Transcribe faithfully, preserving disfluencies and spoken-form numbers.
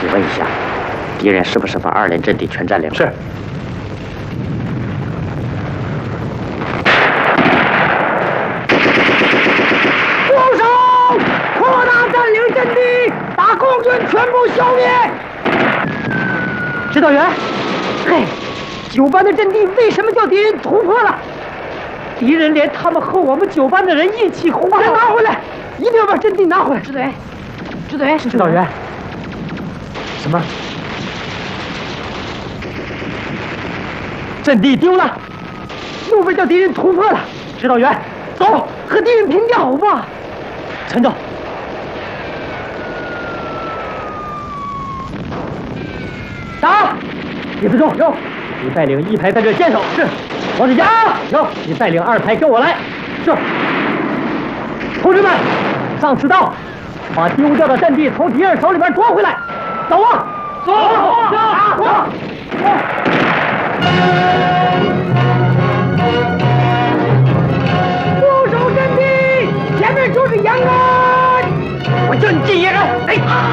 你问一下，敌人是不是把二连阵地全占领了？ 是。 住手！扩大占领阵地，把共军全部消灭。指导员，嘿，九班的阵地为什么叫敌人突破了？敌人连他们和我们九班的人一起轰炸，拿回来！一定要把阵地拿回来！指导员，指导员，指导员，什么？阵地丢了，右边叫敌人突破了。指导员，走，和敌人拼掉好吧？陈总，打！李分忠，有。你带领一排在这坚守。是。王志佳，有。你带领二排跟我来。是。同志们，上刺刀，把丢掉的阵地从敌人手里边夺回来。走啊！走！走！走！固守阵地，前面就是延安。我阵地延安。哎。